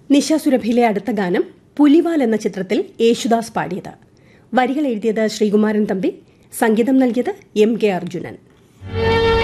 നിശാസുരഭിയിലെ അടുത്ത ഗാനം പുലിവാൽ എന്ന ചിത്രത്തിൽ യേശുദാസ് പാടിയത്. വരികൾ എഴുതിയത് ശ്രീകുമാരൻ തമ്പി, സംഗീതം നൽകിയത് എം കെ അർജുനൻ.